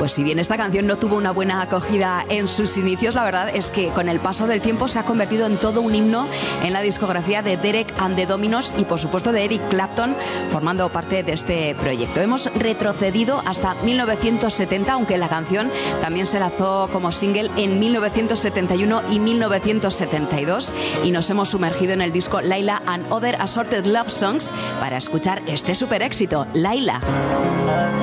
Pues si bien esta canción no tuvo una buena acogida en sus inicios, la verdad es que con el paso del tiempo se ha convertido en todo un himno en la discografía de Derek and the Dominos y por supuesto de Eric Clapton, formando parte de este proyecto. Hemos retrocedido hasta 1970, aunque la canción también se lanzó como single en 1971 y 1972 y nos hemos sumergido en el disco Laila and Other Assorted Love Songs para escuchar este super éxito, Laila.